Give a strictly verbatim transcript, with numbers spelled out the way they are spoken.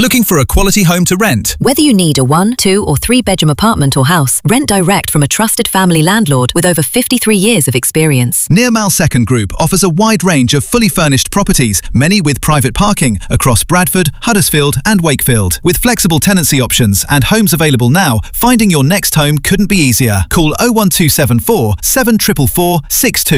Looking for a quality home to rent? Whether you need a one, two or three bedroom apartment or house, rent direct from a trusted family landlord with over fifty-three years of experience. Nearmal Second Group offers a wide range of fully furnished properties, many with private parking, across Bradford, Huddersfield and Wakefield. With flexible tenancy options and homes available now, finding your next home couldn't be easier. Call oh one two seven four, seven four four four, six two.